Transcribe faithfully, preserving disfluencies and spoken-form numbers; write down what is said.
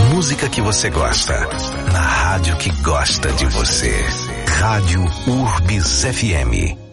música que você gosta, na rádio que gosta de você. Rádio Urbis F M.